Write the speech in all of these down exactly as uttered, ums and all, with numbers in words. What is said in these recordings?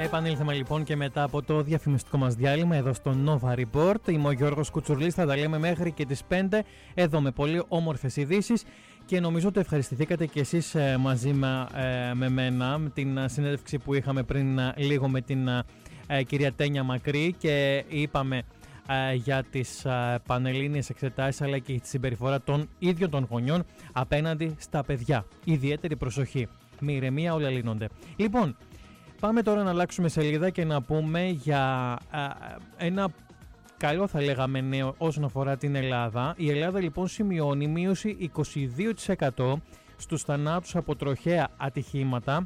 Επανήλθαμε λοιπόν και μετά από το διαφημιστικό μας διάλειμμα εδώ στο Nova Report. Είμαι ο Γιώργος Κουτσουρλής, θα τα λέμε μέχρι και τις πέντε εδώ με πολύ όμορφες ειδήσεις και νομίζω ότι ευχαριστηθήκατε και εσείς ε, μαζί με, ε, με μένα με την ε, συνέντευξη που είχαμε πριν ε, λίγο με την ε, κυρία Τένια Μακρύ και είπαμε ε, για τις ε, πανελλήνιες εξετάσεις αλλά και τη συμπεριφορά των ίδιων των γονιών απέναντι στα παιδιά. Ιδιαίτερη προσοχή. Με ηρεμία όλα λύνονται. Λοιπόν, πάμε τώρα να αλλάξουμε σελίδα και να πούμε για α, ένα καλό θα λέγαμε νέο όσον αφορά την Ελλάδα. Η Ελλάδα λοιπόν σημειώνει μείωση είκοσι δύο τοις εκατό στους θανάτους από τροχαία ατυχήματα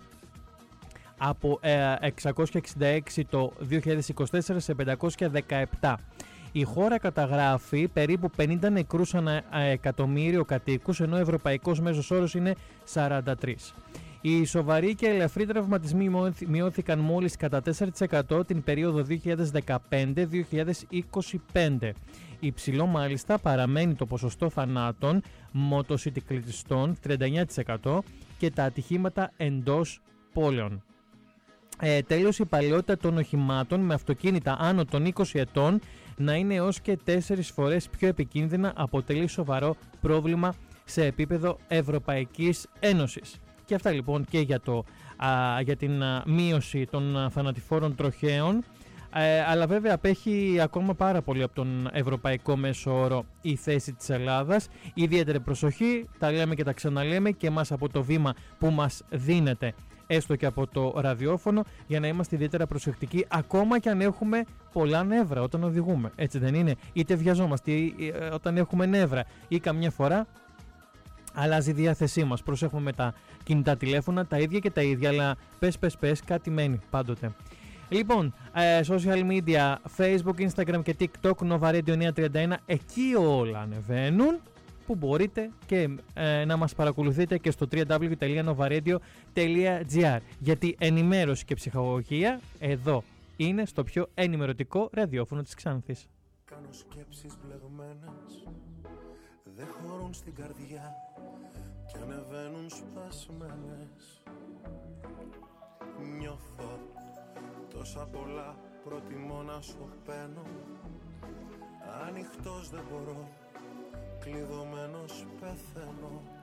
από ε, εξακόσια εξήντα έξι το δύο χιλιάδες είκοσι τέσσερα σε πεντακόσια δεκαεπτά. Η χώρα καταγράφει περίπου πενήντα νεκρούς ανά εκατομμύριο κατοίκους, ενώ ο ευρωπαϊκός μέσος όρος είναι σαράντα τρία. Οι σοβαροί και ελαφροί τραυματισμοί μειώθηκαν μόλις κατά τέσσερα τοις εκατό την περίοδο δύο χιλιάδες δεκαπέντε με δύο χιλιάδες είκοσι πέντε. Υψηλό μάλιστα παραμένει το ποσοστό θανάτων μοτοσυκλιστών τριάντα εννέα τοις εκατό και τα ατυχήματα εντός πόλεων. Ε, τέλος, η παλαιότητα των οχημάτων με αυτοκίνητα άνω των είκοσι ετών να είναι έως και τέσσερις φορές πιο επικίνδυνα αποτελεί σοβαρό πρόβλημα σε επίπεδο Ευρωπαϊκής Ένωσης. Και αυτά λοιπόν και για, το, α, για την α, μείωση των α, θανατηφόρων τροχαίων, ε, αλλά βέβαια απέχει ακόμα πάρα πολύ από τον ευρωπαϊκό μέσο όρο η θέση της Ελλάδας. Ιδιαίτερη προσοχή, τα λέμε και τα ξαναλέμε και εμάς από το βήμα που μας δίνεται, έστω και από το ραδιόφωνο, για να είμαστε ιδιαίτερα προσεκτικοί ακόμα και αν έχουμε πολλά νεύρα όταν οδηγούμε. Έτσι δεν είναι? Είτε βιαζόμαστε ή, ή, όταν έχουμε νεύρα ή καμιά φορά αλλάζει η διάθεσή μας. Προσέχουμε με τα κινητά τηλέφωνα, τα ίδια και τα ίδια, αλλά πες πες πες κάτι μένει πάντοτε. Λοιπόν, ε, social media, Facebook, Instagram και TikTok, Nova Radio εννιακόσια τριάντα ένα, εκεί όλα ανεβαίνουν, που μπορείτε και ε, να μας παρακολουθείτε και στο double-u double-u double-u τελεία novaradio τελεία gr, γιατί ενημέρωση και ψυχαγωγία εδώ είναι στο πιο ενημερωτικό ραδιόφωνο της Ξάνθης. Κάνω σκέψεις μπλεγμένες, δεν χωρούν στην καρδιά και ανεβαίνουν σπασμένες. Νιώθω τόσα πολλά, προτιμώ να σωπαίνω. Ανοιχτός δεν μπορώ, κλειδωμένος πεθαίνω.